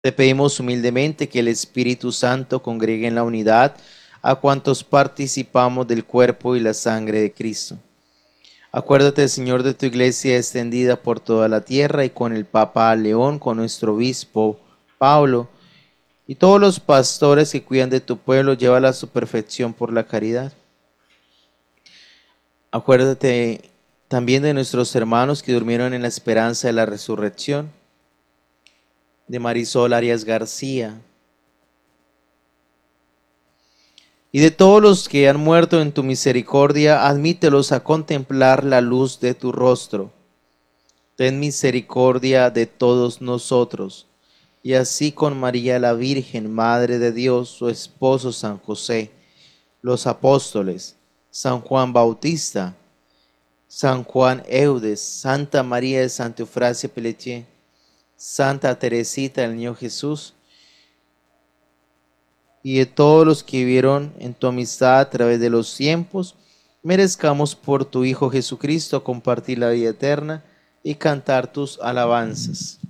Te pedimos humildemente que el Espíritu Santo congregue en la unidad a cuantos participamos del cuerpo y la sangre de Cristo. Acuérdate, Señor, de tu iglesia extendida por toda la tierra y con el Papa León, con nuestro obispo Pablo y todos los pastores que cuidan de tu pueblo, llévala a su perfección por la caridad. Acuérdate también de nuestros hermanos que durmieron en la esperanza de la resurrección, de Marisol Arias García, y de todos los que han muerto en tu misericordia, admítelos a contemplar la luz de tu rostro. Ten misericordia de todos nosotros, y así con María la Virgen, Madre de Dios, su esposo San José, los apóstoles, San Juan Bautista, San Juan Eudes, Santa María de Santa Eufrasia Pelletier, Santa Teresita del Niño Jesús, y de todos los que vivieron en tu amistad a través de los tiempos, merezcamos por tu Hijo Jesucristo compartir la vida eterna y cantar tus alabanzas.